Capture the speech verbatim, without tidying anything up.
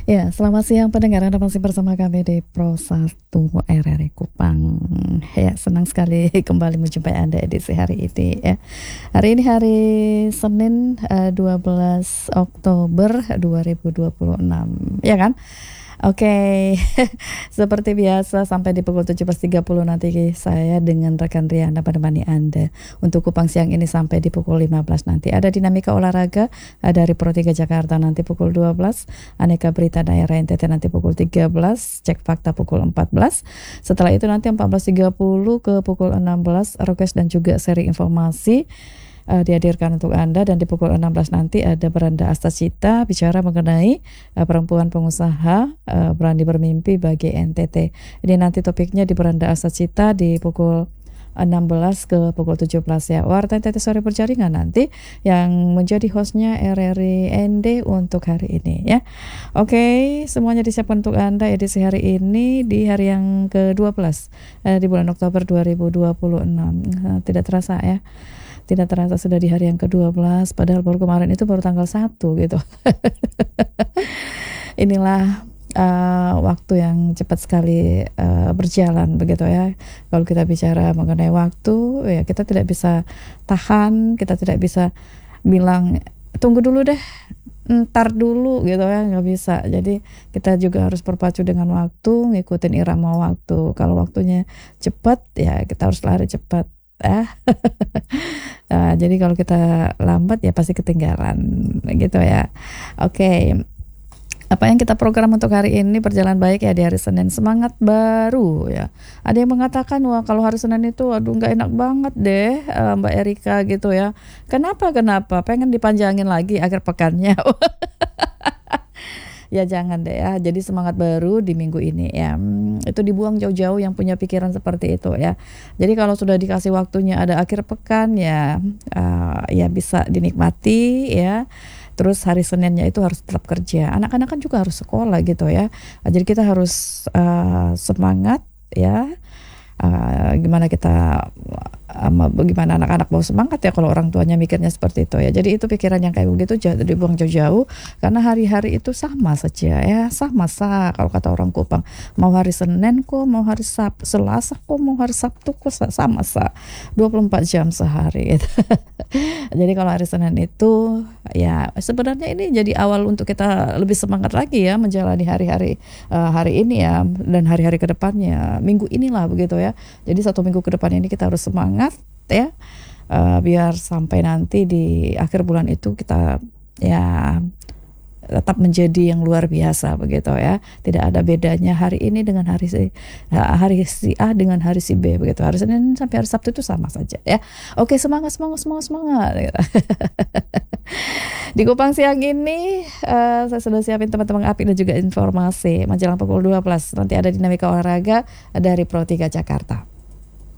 Ya, selamat siang pendengar, Anda masih bersama kami di Pro satu R R I Kupang. Ya, senang sekali kembali menjumpai Anda edisi hari ini ya. Hari ini hari Senin eh, dua belas Oktober dua ribu dua puluh enam, ya kan? Oke, seperti biasa sampai di pukul tujuh belas tiga puluh nanti saya dengan rekan Riana menemani Anda untuk Kupang siang ini sampai di pukul lima belas nanti. Ada dinamika olahraga dari Pro tiga Jakarta nanti pukul dua belas, aneka berita daerah N T T nanti pukul tiga belas, cek fakta pukul empat belas. Setelah itu nanti empat belas tiga puluh ke pukul enam belas, request dan juga seri informasi Uh, dihadirkan untuk Anda, dan di pukul enam belas nanti ada Beranda Astacita bicara mengenai uh, perempuan pengusaha uh, berani bermimpi bagi N T T. Ini nanti topiknya di Beranda Astacita di pukul enam belas ke pukul tujuh belas ya. Warta N T T Sore Berjaringan nanti yang menjadi hostnya R R I N D untuk hari ini ya. Oke, semuanya disiapkan untuk Anda edisi hari ini di hari yang ke dua belas eh, di bulan Oktober dua ribu dua puluh enam. Nah, tidak terasa ya. Tidak terasa sudah di hari yang ke dua belas, padahal baru kemarin itu baru tanggal satu gitu. Inilah uh, waktu yang cepat sekali uh, berjalan begitu ya. Kalau kita bicara mengenai waktu, ya kita tidak bisa tahan, kita tidak bisa bilang tunggu dulu deh, ntar dulu gitu ya, nggak bisa. Jadi kita juga harus berpacu dengan waktu, ngikutin irama waktu. Kalau waktunya cepat, ya kita harus lari cepat. Ah, nah, jadi kalau kita lambat ya pasti ketinggalan gitu ya. Oke, apa yang kita program untuk hari ini berjalan baik ya di hari Senin, semangat baru ya. Ada yang mengatakan wah kalau hari Senin itu aduh nggak enak banget deh uh, Mbak Erika gitu ya. Kenapa kenapa? Pengen dipanjangin lagi akhir pekannya. Ya jangan deh ya, jadi semangat baru di minggu ini ya. Hmm, itu dibuang jauh-jauh yang punya pikiran seperti itu ya. Jadi kalau sudah dikasih waktunya ada akhir pekan ya, uh, ya bisa dinikmati ya. Terus hari Seninnya itu harus tetap kerja. Anak-anak kan juga harus sekolah gitu ya. Jadi kita harus uh, semangat ya. Uh, gimana kita um, bagaimana anak-anak mau semangat ya kalau orang tuanya mikirnya seperti itu ya. Jadi itu pikiran yang kayak begitu jangan dibuang jauh-jauh, karena hari-hari itu sama saja ya, sama sah kalau kata orang Kupang. Mau hari Senin kok, mau hari Sab- Selasa kok, mau hari Sabtu kok, sama sah. dua puluh empat jam sehari gitu. Jadi kalau hari Senin itu ya sebenarnya ini jadi awal untuk kita lebih semangat lagi ya menjalani hari-hari uh, hari ini ya, dan hari-hari kedepannya, minggu inilah begitu ya. Jadi satu minggu ke depan ini kita harus semangat ya, uh, biar sampai nanti di akhir bulan itu kita ya tetap menjadi yang luar biasa begitu ya. Tidak ada bedanya hari ini dengan hari si hari si A dengan hari si B begitu. Hari Senin sampai hari Sabtu itu sama saja ya. Oke, semangat semangat semangat semangat. Di Kupang siang ini uh, saya sudah siapin teman-teman apik dan juga informasi menjelang pukul dua belas nanti ada dinamika olahraga dari Pro tiga Jakarta.